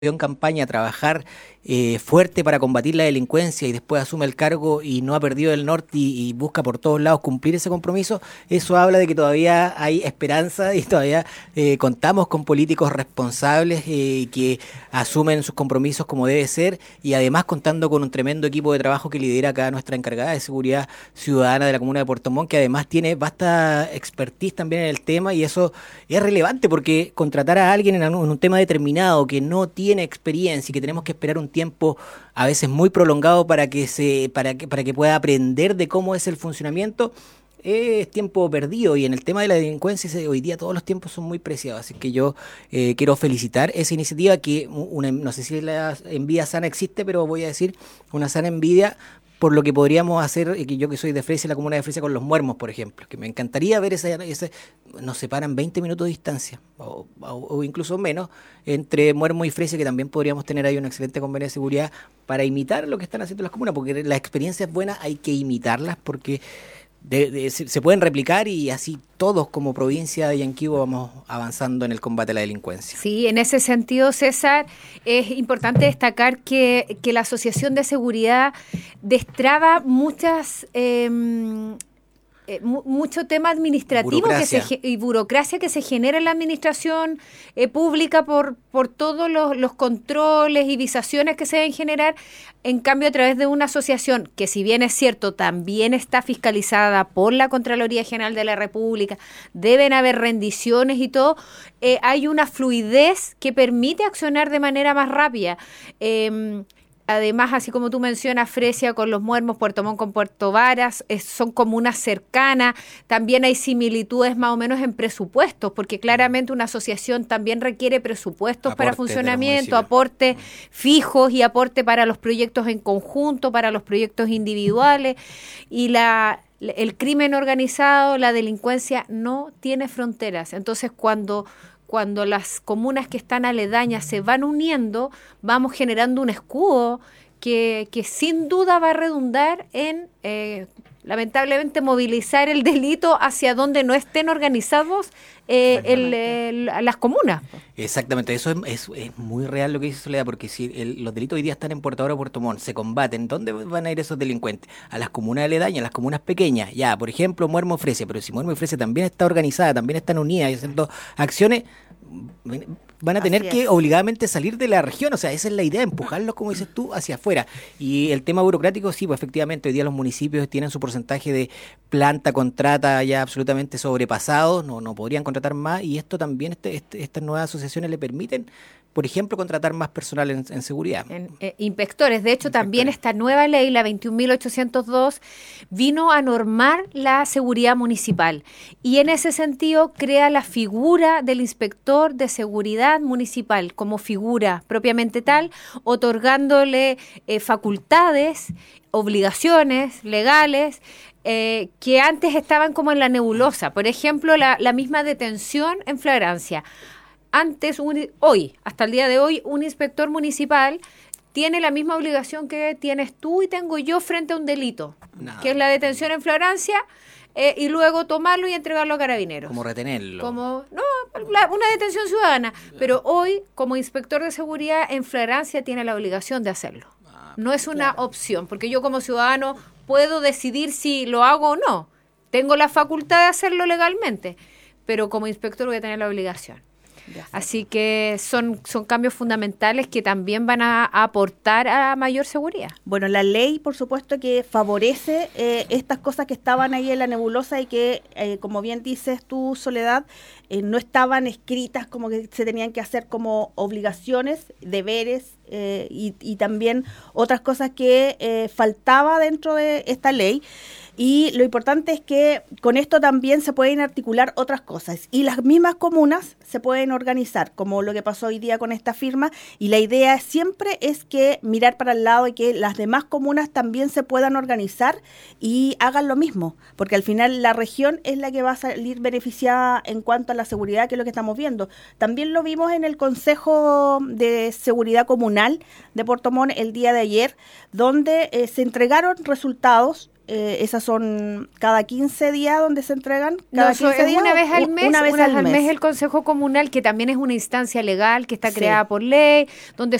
en campaña a trabajar fuerte para combatir la delincuencia y después asume el cargo y no ha perdido el norte y busca por todos lados cumplir ese compromiso, eso habla de que todavía hay esperanza y todavía contamos con políticos responsables que asumen sus compromisos como debe ser y además contando con un tremendo equipo de trabajo que lidera acá nuestra encargada de seguridad ciudadana de la comuna de Puerto Montt, que además tiene vasta expertise también en el tema y eso es relevante porque contratar a alguien en un tema determinado que no tiene experiencia y que tenemos que esperar un tiempo a veces muy prolongado para que pueda aprender de cómo es el funcionamiento, es tiempo perdido. Y en el tema de la delincuencia hoy día todos los tiempos son muy preciados, así que yo quiero felicitar esa iniciativa que no sé si la envidia sana existe, pero voy a decir una sana envidia por lo que podríamos hacer, que yo que soy de Fresia, la comuna de Fresia, con los Muermos, por ejemplo, que me encantaría ver nos separan 20 minutos de distancia, o incluso menos, entre Muermos y Fresia, que también podríamos tener ahí una excelente convenio de seguridad para imitar lo que están haciendo las comunas, porque las experiencias buenas hay que imitarlas, porque se pueden replicar y así todos como provincia de Yanquihue vamos avanzando en el combate a la delincuencia. Sí, en ese sentido, César, es importante destacar que la Asociación de Seguridad destraba mucho tema administrativo y burocracia que se genera en la administración pública por todos los controles y visaciones que se deben generar. En cambio, a través de una asociación que, si bien es cierto, también está fiscalizada por la Contraloría General de la República, deben haber rendiciones y todo, hay una fluidez que permite accionar de manera más rápida. Además, así como tú mencionas, Fresia con los Muermos, Puerto Montt con Puerto Varas, son comunas cercanas. También hay similitudes más o menos en presupuestos, porque claramente una asociación también requiere presupuestos para funcionamiento, aportes fijos y aporte para los proyectos en conjunto, para los proyectos individuales. Y el crimen organizado, la delincuencia no tiene fronteras. Entonces, cuando las comunas que están aledañas se van uniendo, vamos generando un escudo que sin duda va a redundar en, lamentablemente, movilizar el delito hacia donde no estén organizados las comunas. Exactamente, eso es muy real lo que dice Soledad, porque si los delitos hoy día están en Puerto Oro, Puerto Montt, se combaten, ¿dónde van a ir esos delincuentes? A las comunas aledañas, a las comunas pequeñas, ya, por ejemplo, Muermos y Fresia, pero si Muermos y Fresia también está organizada, también están unidas y haciendo acciones, van a tener que obligadamente salir de la región, o sea, esa es la idea, empujarlos, como dices tú, hacia afuera. Y el tema burocrático, sí, pues efectivamente, hoy día los municipios tienen su porcentaje de planta, contrata ya absolutamente sobrepasado, no podrían contratar más, y esto también, estas nuevas asociaciones le permiten, por ejemplo, contratar más personal en seguridad. Inspectores. De hecho, también esta nueva ley, la 21.802, vino a normar la seguridad municipal. Y en ese sentido crea la figura del inspector de seguridad municipal como figura propiamente tal, otorgándole facultades, obligaciones legales, que antes estaban como en la nebulosa. Por ejemplo, la misma detención en flagrancia. Antes, hoy, hasta el día de hoy, un inspector municipal tiene la misma obligación que tienes tú y tengo yo frente a un delito, que es la detención en flagrancia, y luego tomarlo y entregarlo a carabineros. Como retenerlo. Una detención ciudadana. Pero hoy, como inspector de seguridad en flagrancia, tiene la obligación de hacerlo. No es una opción, porque yo como ciudadano puedo decidir si lo hago o no. Tengo la facultad de hacerlo legalmente, pero como inspector voy a tener la obligación. Así que son cambios fundamentales que también van a aportar a mayor seguridad. Bueno, la ley, por supuesto, que favorece estas cosas que estaban ahí en la nebulosa y que, como bien dices tú, Soledad, no estaban escritas como que se tenían que hacer como obligaciones, deberes y también otras cosas que faltaba dentro de esta ley. Y lo importante es que con esto también se pueden articular otras cosas y las mismas comunas se pueden organizar, como lo que pasó hoy día con esta firma, y la idea siempre es que mirar para el lado y que las demás comunas también se puedan organizar y hagan lo mismo, porque al final la región es la que va a salir beneficiada en cuanto a la seguridad, que es lo que estamos viendo. También lo vimos en el Consejo de Seguridad Comunal de Puerto Montt el día de ayer, donde se entregaron resultados esas son cada 15 días donde se entregan. Cada no, 15 días, una vez al mes. Una vez al mes el Consejo Comunal, que también es una instancia legal que está creada por ley, donde